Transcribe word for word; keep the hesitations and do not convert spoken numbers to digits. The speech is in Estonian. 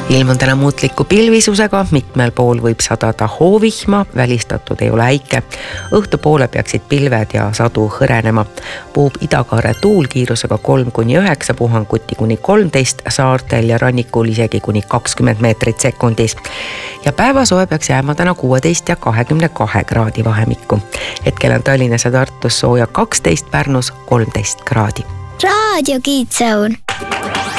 ilm on täna muutliku pilvisusega, mitmel pool võib sadada hoovihma, välistatud ei ole äike. Õhtupoole peaksid pilved ja sadu hõrenema. Puhub idakaare tuul kiirusega kolm kuni üheksa, puhanguti kuni kolmteist, saartel ja rannikul isegi kuni kakskümmend meetrit sekundis. Ja päevasoe peaks jääma täna kuueteist ja kahekümne kahe kraadi vahemikku. Hetkel on Tallinnas ja Tartus sooja kaksteist, Pärnus kolmteist kraadi. Raadio Kiidsaun.